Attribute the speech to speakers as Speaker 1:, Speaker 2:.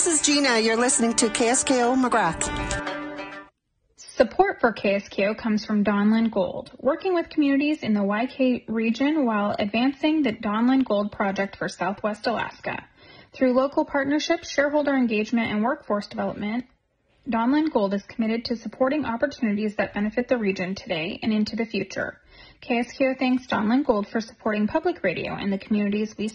Speaker 1: this is Gina. You're listening to KSKO McGrath.
Speaker 2: Support for KSKO comes from Donlin Gold, working with communities in the YK region while advancing the Donlin Gold project for Southwest Alaska. Through local partnerships, shareholder engagement, and workforce development, Donlin Gold is committed to supporting opportunities that benefit the region today and into the future. KSKO thanks Donlin Gold for supporting public radio and the communities we